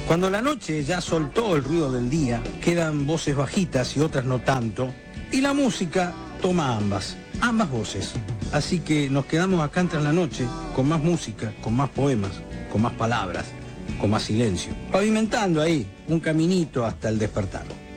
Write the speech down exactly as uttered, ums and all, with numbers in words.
Cuando la noche ya soltó el ruido del día, quedan voces bajitas y otras no tanto, y la música toma ambas, ambas voces. Así que nos quedamos acá tras la noche, con más música, con más poemas, con más palabras, con más silencio, pavimentando ahí un caminito hasta el despertar.